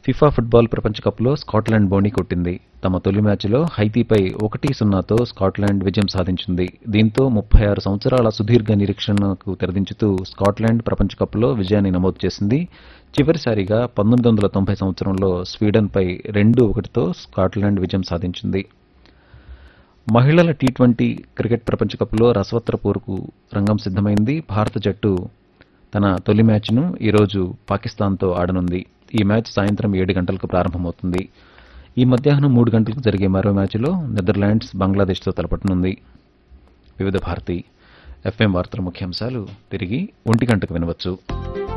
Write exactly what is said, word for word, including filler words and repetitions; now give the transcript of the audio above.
FIFA football ప్రపంచ కప్లో Scotland బోణీ కొట్టింది. తమ తొలి మ్యాచ్లో హైతీపై ఒకటి సున్నాతో స్కాట్లాండ్ విజయం సాధించింది. దీంతో ముప్పై ఆరు సంవత్సరాల సుదీర్ఘ నిరీక్షణకు తెరదించుతూ స్కాట్లాండ్ ప్రపంచ కప్లో విజయాన్ని నమోదు చేసింది. చివరిసారిగా పంతొమ్మిది వందల తొంభై సంవత్సరంలో స్వీడన్పై రెండు ఒకటితో స్కాట్లాండ్ విజయం సాధించింది. మహిళల టీ ట్వంటీ క్రికెట్ ప్రపంచ కప్లో రసవత్ర పోరుకు రంగం సిద్ధమైంది. భారత జట్టు తన తొలి మ్యాచ్ను ఈరోజు పాకిస్తాన్తో ఆడనుంది. ఈ మ్యాచ్ సాయంత్రం ఏడు గంటలకు ప్రారంభమవుతుంది. ఈ మధ్యాహ్నం మూడు గంటలకు జరిగే మరో మ్యాచ్లో నెదర్లాండ్స్ బంగ్లాదేశ్తో తలపట్టనుంది. వివిధ భారతి ఎఫ్ఎం వార్తల ముఖ్యాంశాలు తిరిగి ఒంటి గంటకు వినవచ్చు.